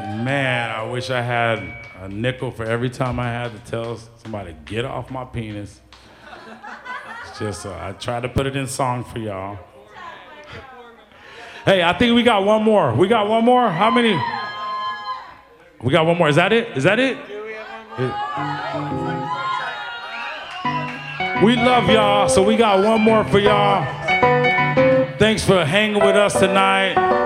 Man, I wish I had a nickel for every time I had to tell somebody, get off my penis. It's just, I try to put it in song for y'all. Hey, I think we got one more. We got one more? How many? We got one more. Is that it? Is that it? We love y'all, so we got one more for y'all. Thanks for hanging with us tonight.